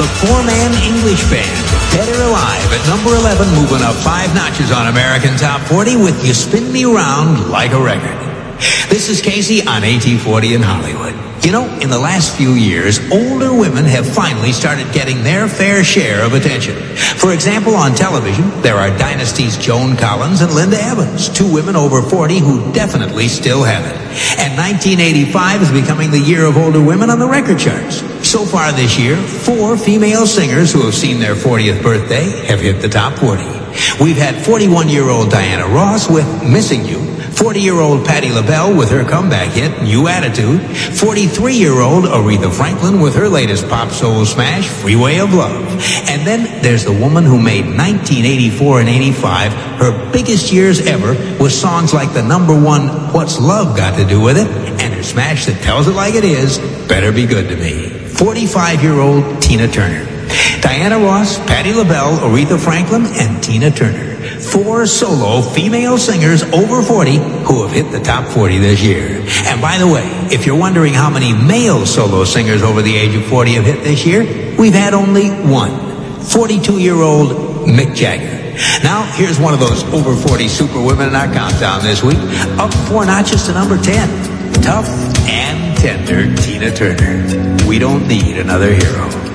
the four-man English band, Dead or Alive, at number 11, moving up 5 notches on American Top 40 with You Spin Me Round Like a Record. This is Casey on AT40 in Hollywood. You know, in the last few years, older women have finally started getting their fair share of attention. For example, on television, there are Dynasty's Joan Collins and Linda Evans, 2 women over 40 who definitely still have it. And 1985 is becoming the year of older women on the record charts. So far this year, 4 female singers who have seen their 40th birthday have hit the top 40. We've had 41-year-old Diana Ross with Missing You, 40-year-old Patti LaBelle with her comeback hit, New Attitude, 43-year-old Aretha Franklin with her latest pop soul smash, Freeway of Love. And then there's the woman who made 1984 and 85 her biggest years ever with songs like the number 1 What's Love Got to Do With It and her smash that tells it like it is, Better Be Good to Me. 45-year-old Tina Turner. Diana Ross, Patti LaBelle, Aretha Franklin, and Tina Turner. 4 solo female singers over 40 who have hit the top 40 this year. And by the way, if you're wondering how many male solo singers over the age of 40 have hit this year, we've had only one, 42-year-old Mick Jagger. Now, here's one of those over 40 superwomen in our countdown this week, up 4 notches to number 10. Tough and tender Tina Turner. We don't need another hero.